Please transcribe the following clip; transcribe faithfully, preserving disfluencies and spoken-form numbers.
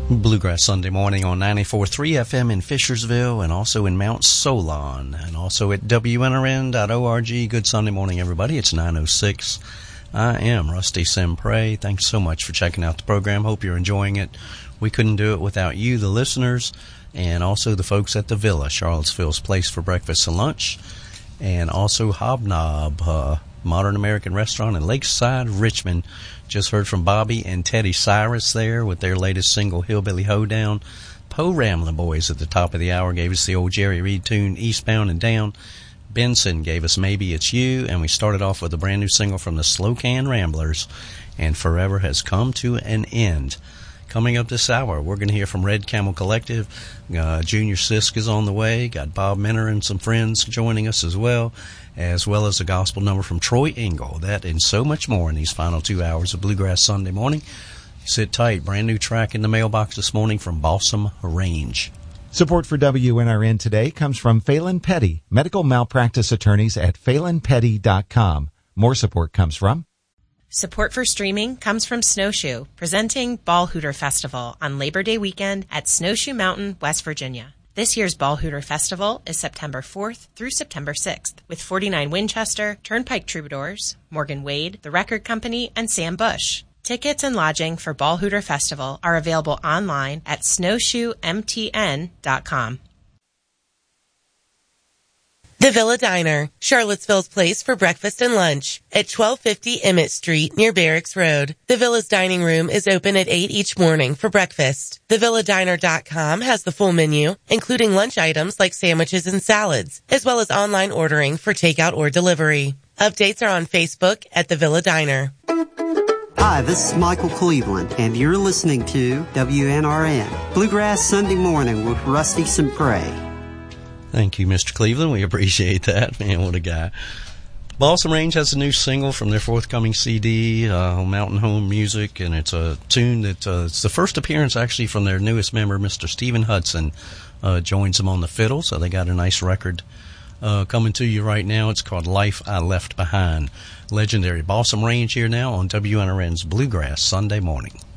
Bluegrass Sunday morning on ninety-four point three F M in Fishersville and also in Mount Solon and also at W N R N dot org. Good Sunday morning, everybody. It's nine oh six. I am Rusty Sempre. Thanks so much for checking out the program. Hope you're enjoying it. We couldn't do it without you, the listeners, and also the folks at the Villa, Charlottesville's place for breakfast and lunch, and also Hobnob, uh, modern American restaurant in Lakeside, Richmond. Just heard from Bobby and Teddy Cyrus there with their latest single, Hillbilly Hoedown. Poe Ramblin' Boys at the top of the hour gave us the old Jerry Reed tune, Eastbound and Down. Benson gave us Maybe It's You, and we started off with a brand new single from the Slow Can Ramblers, and Forever Has Come to an End. Coming up this hour, we're going to hear from Red Camel Collective. Uh, Junior Sisk is on the way. Got Bob Minner and some friends joining us as well, as well as a gospel number from Troy Engel. That and so much more in these final two hours of Bluegrass Sunday morning. Sit tight. Brand new track in the mailbox this morning from Balsam Range. Support for W N R N today comes from Phelan Petty, medical malpractice attorneys at phelan petty dot com. More support comes from... Support for streaming comes from Snowshoe, presenting Ball Hooter Festival on Labor Day weekend at Snowshoe Mountain, West Virginia. This year's Ball Hooter Festival is September fourth through September sixth, with forty-nine Winchester, Turnpike Troubadours, Morgan Wade, The Record Company, and Sam Bush. Tickets and lodging for Ball Hooter Festival are available online at snowshoe m t n dot com. The Villa Diner, Charlottesville's place for breakfast and lunch, at twelve fifty Emmett Street near Barracks Road. The Villa's dining room is open at eight each morning for breakfast. the villa diner dot com has the full menu, including lunch items like sandwiches and salads, as well as online ordering for takeout or delivery. Updates are on Facebook at The Villa Diner. Hi, this is Michael Cleveland, and you're listening to W N R N, Bluegrass Sunday Morning with Rusty Sempre. Thank you, Mister Cleveland. We appreciate that. Man, what a guy. Balsam Range has a new single from their forthcoming C D, uh, Mountain Home Music, and it's a tune that uh, it's the first appearance actually from their newest member, Mister Stephen Hudson, uh, joins them on the fiddle, so they got a nice record uh, coming to you right now. It's called Life I Left Behind. Legendary Balsam Range here now on W N R N's Bluegrass Sunday Morning.